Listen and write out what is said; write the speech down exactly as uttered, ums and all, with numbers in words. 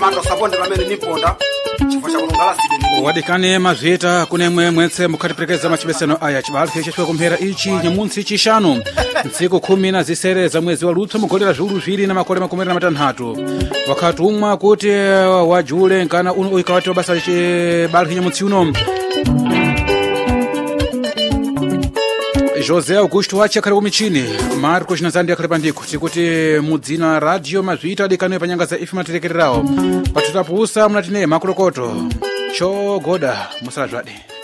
ando sabonde lamene nimponda chifo cha kulungala sidi wadikane mazveta kune mwe mwetse mukatiperekeza machibeseno aya chibali chechwe kumphera ichi nyamunsi chishanu ntsiku khumi na zisere za mwezi wa lutso mugolera zviulu zviri na makore makumi na matanhatu wakatumwa kuti wajule nkana uno uikawati wabasa chibali nyamunsi uno José Augusto wachi akhali kumichini Marcos Nazandi akhali pandiko tikuti mudzina radio mazvita adikanoe panyanga za ife materekererawo patutapusa munatine makulokoto chogoda musalazvade